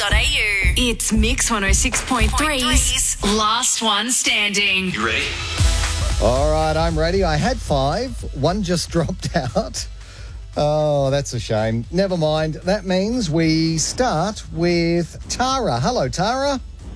It's Mix 106.3's Last One Standing. You ready? All right, I'm ready. I had 5. One just dropped out. Oh, that's a shame. Never mind. That means we start with Tara. Hello, Tara.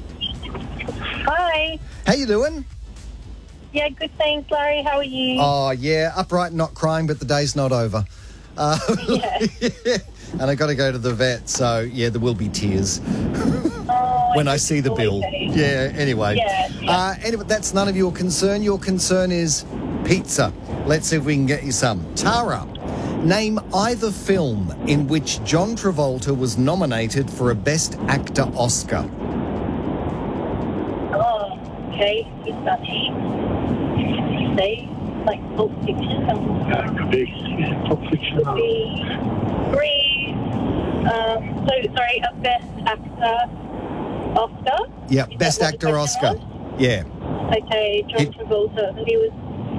Hi. How you doing? Yeah, good, thanks, Larry. How are you? Oh, yeah. Upright, not crying, but the day's not over. Yeah. And I got to go to the vet, so, yeah, there will be tears when I see the bill. Okay. Yeah, anyway. Yeah. Anyway, that's none of your concern. Your concern is pizza. Let's see if we can get you some. Tara, name either film in which John Travolta was nominated for a Best Actor Oscar. Oh, okay. Good stuff. Say, like Pulp Fiction. Could be Pulp Fiction. Could be Grease. A Best Actor Oscar? Yeah, Is Best that what the Actor question Oscar. was? Yeah. Okay, John Travolta. He was...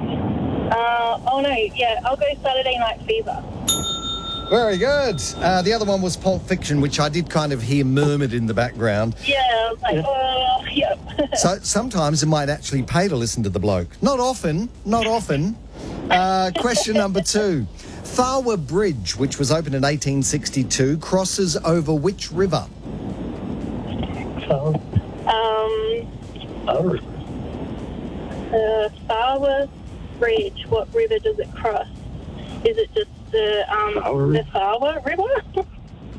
I'll go Saturday Night Fever. Very good. The other one was Pulp Fiction, which I did kind of hear murmured in the background. Yeah, I was like, yep. So sometimes it might actually pay to listen to the bloke. Not often. Question number 2. Tharwa Bridge, which was opened in 1862, crosses over which river? Tharwa Bridge. What river does it cross? Is it just the Tharwa River?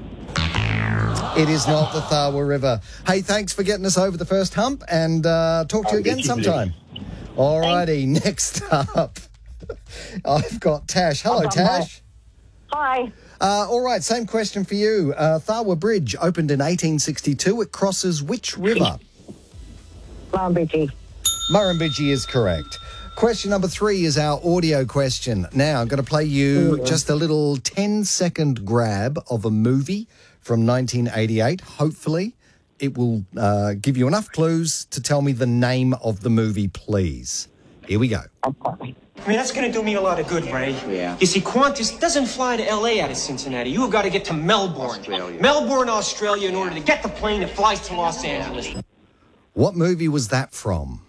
It is not the Tharwa River. Hey, thanks for getting us over the first hump, and talk to you again sometime. All righty, next up, I've got Tash. Hello, Tash. Hi. All right, same question for you. Tharwa Bridge opened in 1862. It crosses which river? Murrumbidgee. Murrumbidgee is correct. Question number 3 is our audio question. Now, I'm going to play you just a little 10-second grab of a movie from 1988. Hopefully, it will give you enough clues to tell me the name of the movie, please. Here we go. I mean, that's going to do me a lot of good, Ray. Yeah. You see, Qantas doesn't fly to L.A. out of Cincinnati. You've got to get to Melbourne. Australia. Melbourne, Australia, in order to get the plane that flies to Los Angeles. What movie was that from?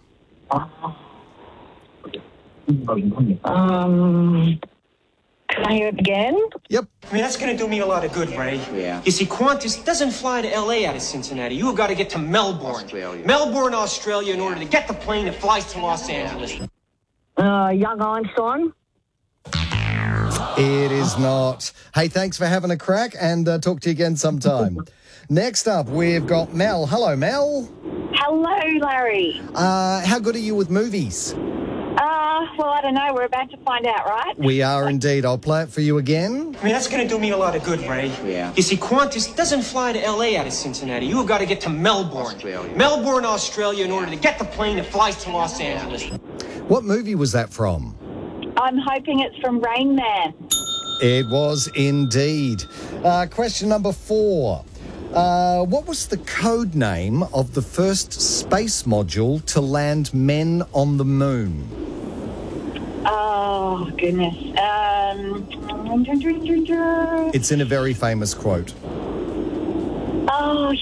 Can I hear it again? Yep. I mean, that's going to do me a lot of good, Ray. Yeah. You see, Qantas doesn't fly to L.A. out of Cincinnati. You've got to get to Melbourne. Australia. Melbourne, Australia, in order to get the plane that flies to Los Angeles. Young Einstein. It is not. Hey, thanks for having a crack, and talk to you again sometime. Next up, we've got Mel. Hello, Mel. Hello, Larry. How good are you with movies? Well, I don't know. We're about to find out, right? We are indeed. I'll play it for you again. I mean, that's going to do me a lot of good, Ray. Yeah. You see, Qantas doesn't fly to L.A. out of Cincinnati. You've got to get to Melbourne. Australia. Melbourne, Australia, in order to get the plane that flies to Los Angeles. What movie was that from? I'm hoping it's from Rain Man. It was indeed. Question number 4. What was the code name of the first space module to land men on the moon? Oh, goodness. It's in a very famous quote. Oh,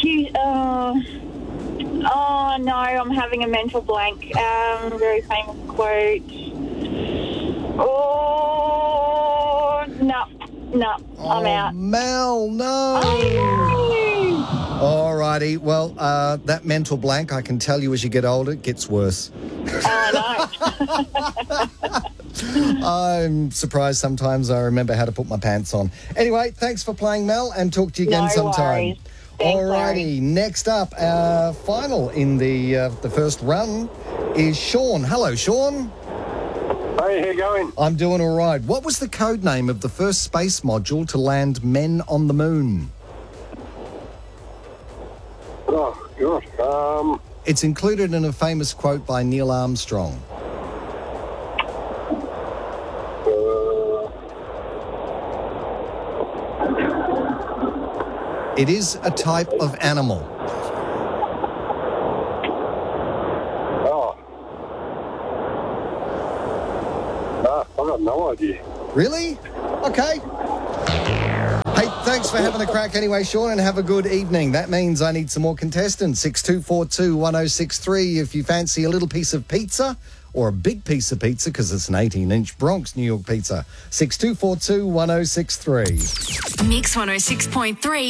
no, I'm having a mental blank. Very famous quote. Oh, no, I'm out. Mel, no. Oh, All righty. Well, that mental blank, I can tell you as you get older, it gets worse. no. Oh, no. I'm surprised sometimes I remember how to put my pants on. Anyway, thanks for playing, Mel, and talk to you again No sometime. worries. Thanks, Alrighty, next up, our final in the first run is Sean. Hello, Sean. Hey, how you going? I'm doing all right. What was the code name of the first space module to land men on the moon? Oh, gosh. It's included in a famous quote by Neil Armstrong. It is a type of animal. I've got no idea. Really? Okay. Hey, thanks for having a crack anyway, Sean, and have a good evening. That means I need some more contestants. 62421063 if you fancy a little piece of pizza or a big piece of pizza because it's an 18-inch Bronx New York pizza. 62421063. Mix 106.3